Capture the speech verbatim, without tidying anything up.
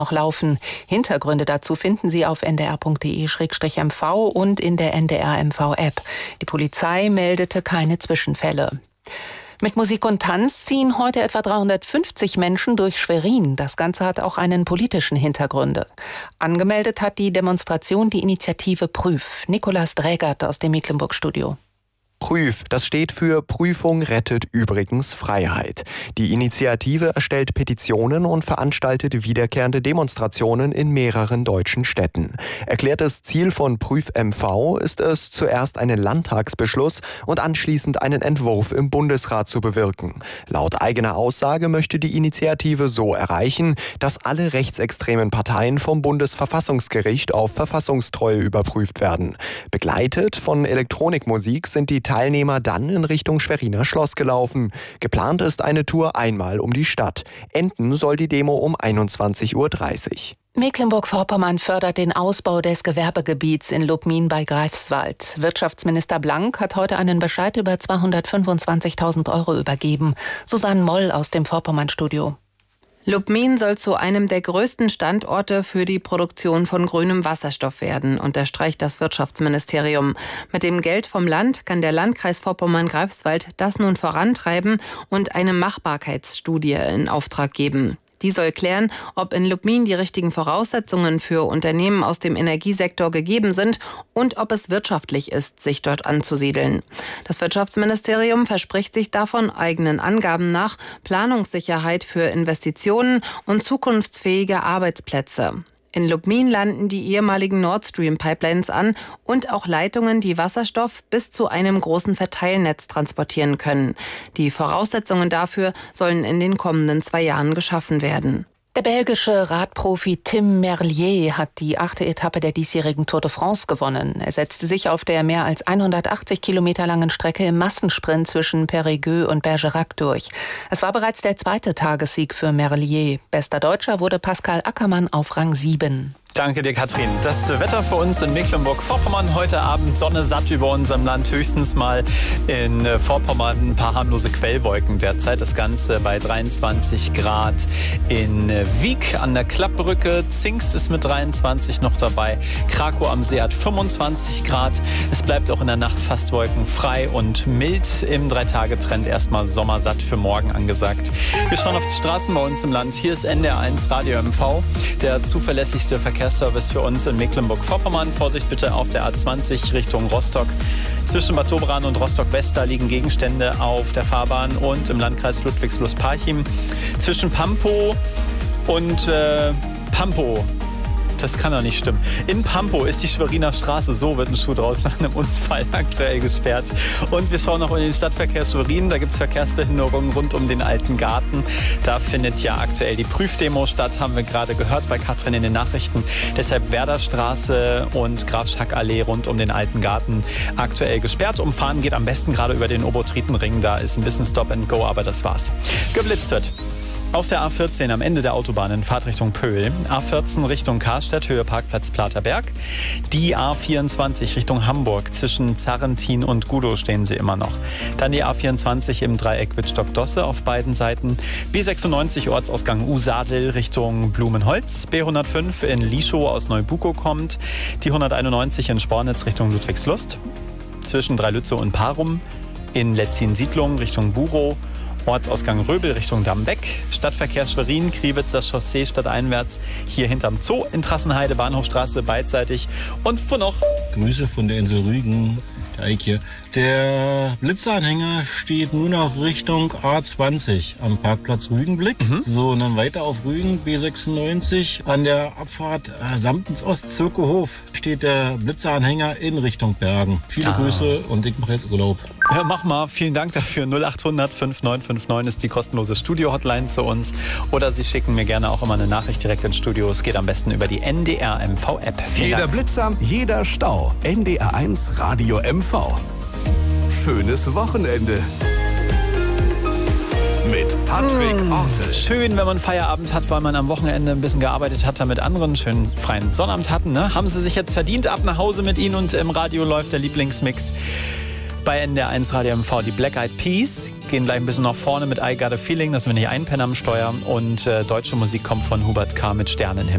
noch laufen. Hintergründe dazu finden Sie auf n d r punkt d e slash m v und in der N D R M V-App. Die Polizei meldete keine Zwischenfälle. Mit Musik und Tanz ziehen heute etwa dreihundertfünfzig Menschen durch Schwerin. Das Ganze hat auch einen politischen Hintergrund. Angemeldet hat die Demonstration die Initiative Prüf. Nikolaus Drägert aus dem Mecklenburg-Studio. Prüf, das steht für Prüfung rettet übrigens Freiheit. Die Initiative erstellt Petitionen und veranstaltet wiederkehrende Demonstrationen in mehreren deutschen Städten. Erklärtes Ziel von Prüf M V ist es, zuerst einen Landtagsbeschluss und anschließend einen Entwurf im Bundesrat zu bewirken. Laut eigener Aussage möchte die Initiative so erreichen, dass alle rechtsextremen Parteien vom Bundesverfassungsgericht auf Verfassungstreue überprüft werden. Begleitet von Elektronikmusik sind die Teilnehmer dann in Richtung Schweriner Schloss gelaufen. Geplant ist eine Tour einmal um die Stadt. Enden soll die Demo um einundzwanzig Uhr dreißig. Mecklenburg-Vorpommern fördert den Ausbau des Gewerbegebiets in Lubmin bei Greifswald. Wirtschaftsminister Blank hat heute einen Bescheid über zweihundertfünfundzwanzigtausend Euro übergeben. Susanne Moll aus dem Vorpommern-Studio. Lubmin soll zu einem der größten Standorte für die Produktion von grünem Wasserstoff werden, unterstreicht das Wirtschaftsministerium. Mit dem Geld vom Land kann der Landkreis Vorpommern-Greifswald das nun vorantreiben und eine Machbarkeitsstudie in Auftrag geben. Die soll klären, ob in Lubmin die richtigen Voraussetzungen für Unternehmen aus dem Energiesektor gegeben sind und ob es wirtschaftlich ist, sich dort anzusiedeln. Das Wirtschaftsministerium verspricht sich davon eigenen Angaben nach Planungssicherheit für Investitionen und zukunftsfähige Arbeitsplätze. In Lubmin landen die ehemaligen Nord Stream Pipelines an und auch Leitungen, die Wasserstoff bis zu einem großen Verteilnetz transportieren können. Die Voraussetzungen dafür sollen in den kommenden zwei Jahren geschaffen werden. Der belgische Radprofi Tim Merlier hat die achte Etappe der diesjährigen Tour de France gewonnen. Er setzte sich auf der mehr als hundertachtzig Kilometer langen Strecke im Massensprint zwischen Périgueux und Bergerac durch. Es war bereits der zweite Tagessieg für Merlier. Bester Deutscher wurde Pascal Ackermann auf Rang sieben. Danke dir, Katrin. Das Wetter für uns in Mecklenburg-Vorpommern heute Abend Sonne satt über unserem Land. Höchstens mal in Vorpommern ein paar harmlose Quellwolken derzeit. Das Ganze bei dreiundzwanzig Grad in Wiek an der Klappbrücke. Zingst ist mit dreiundzwanzig noch dabei. Krakow am See hat fünfundzwanzig Grad. Es bleibt auch in der Nacht fast wolkenfrei und mild. Im Drei-Tage-Trend erstmal sommersatt für morgen angesagt. Wir schauen auf die Straßen bei uns im Land. Hier ist N D R eins Radio M V, der zuverlässigste Verkehr Service für uns in Mecklenburg-Vorpommern. Vorsicht bitte auf der A zwanzig Richtung Rostock. Zwischen Bad Doberan und Rostock-West liegen Gegenstände auf der Fahrbahn und im Landkreis Ludwigslust-Parchim. Zwischen Pampow und äh, Pampow. Das kann doch nicht stimmen. In Pampow ist die Schweriner Straße, so wird ein Schuh draus, nach einem Unfall aktuell gesperrt. Und wir schauen noch in den Stadtverkehr Schwerin. Da gibt es Verkehrsbehinderungen rund um den Alten Garten. Da findet ja aktuell die Prüfdemo statt, haben wir gerade gehört bei Katrin in den Nachrichten. Deshalb Werderstraße und Graf-Schack-Allee rund um den Alten Garten aktuell gesperrt. Umfahren geht am besten gerade über den Obotritenring. Da ist ein bisschen Stop and Go, aber das war's. Geblitzt wird auf der A vierzehn am Ende der Autobahn in Fahrtrichtung Pöhl, A vierzehn Richtung Karstedt, Höhe Parkplatz Platerberg. Die A vierundzwanzig Richtung Hamburg, zwischen Zarrentin und Gudow stehen sie immer noch. Dann die A vierundzwanzig im Dreieck Wittstock-Dosse auf beiden Seiten. B sechsundneunzig Ortsausgang Usadel Richtung Blumenholz. B hundertfünf in Lischow aus Neubukow kommt. Die hunderteinundneunzig in Spornitz Richtung Ludwigslust. Zwischen Dreilützow und Parum. In Letzin-Siedlung Richtung Burow. Ortsausgang Röbel Richtung Dammbeck, Stadtverkehr Schwerin, Kriwitzer Chaussee stadteinwärts, hier hinterm Zoo, in Trassenheide, Bahnhofstraße beidseitig und wo noch? Grüße von der Insel Rügen, der Eike. Der Blitzeranhänger steht nur noch Richtung A zwanzig am Parkplatz Rügenblick. Mhm. So, und dann weiter auf Rügen, B sechsundneunzig, an der Abfahrt äh, Samtens Ost, Zirkehof, steht der Blitzeranhänger in Richtung Bergen. Viele ah. Grüße und ich mache jetzt Urlaub. Ja, mach mal. Vielen Dank dafür. null achthundert fünf neun fünf neun ist die kostenlose Studio-Hotline zu uns. Oder Sie schicken mir gerne auch immer eine Nachricht direkt ins Studio. Es geht am besten über die N D R M V-App. Jeder Dank. Blitzer, jeder Stau. N D R eins Radio M V. Schönes Wochenende. Mit Patrick mmh. Orte. Schön, wenn man Feierabend hat, weil man am Wochenende ein bisschen gearbeitet hat, damit andere einen schönen freien Sonnabend hatten. Ne? Haben Sie sich jetzt verdient? Ab nach Hause mit Ihnen und im Radio läuft der Lieblingsmix bei N D R eins Radio M V. Die Black Eyed Peas gehen gleich ein bisschen nach vorne mit I Got a Feeling, dass wir nicht einpennen am Steuer. Und äh, deutsche Musik kommt von Hubert K. mit Sternenhimmel.